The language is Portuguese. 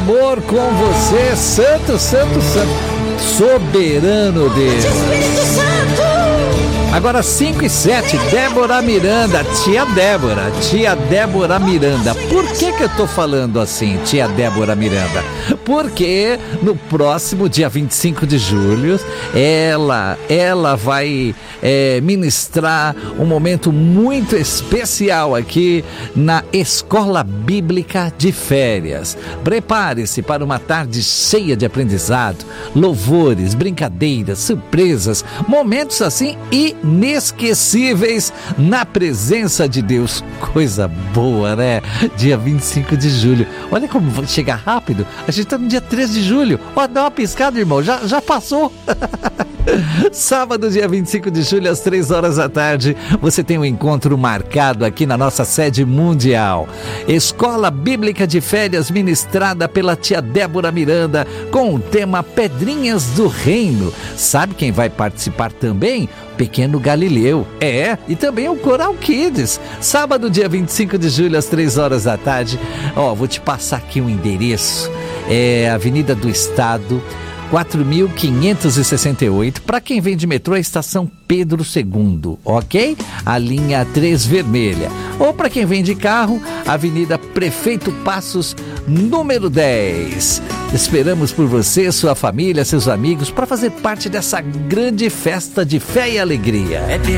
amor com você, santo, santo, santo, soberano Deus. Espírito Santo! Agora 5:07, Débora Miranda, tia Débora Miranda. Por que eu tô falando assim, tia Débora Miranda? Porque no próximo dia 25 de julho, ela vai ministrar um momento muito especial aqui na Escola Bíblica de Férias. Prepare-se para uma tarde cheia de aprendizado, louvores, brincadeiras, surpresas, momentos assim inesquecíveis na presença de Deus. Coisa boa, né? Dia 25 de julho. Olha como vai chegar rápido. A gente tá no dia 3 de julho. Ó, dá uma piscada, irmão. Já passou. Sábado, dia 25 de julho, às 3 horas da tarde, você tem um encontro marcado aqui na nossa sede mundial. Escola Bíblica de Férias, ministrada pela tia Débora Miranda, com o tema Pedrinhas do Reino. Sabe quem vai participar também? Pequeno Galileu. E também o Coral Kids. Sábado, dia 25 de julho, às 3 horas da tarde. Vou te passar aqui um endereço. Avenida do Estado, 4.568, para quem vem de metrô, a estação Pedro II, ok? A linha 3 vermelha. Ou para quem vem de carro, Avenida Prefeito Passos, número 10. Esperamos por você, sua família, seus amigos, para fazer parte dessa grande festa de fé e alegria.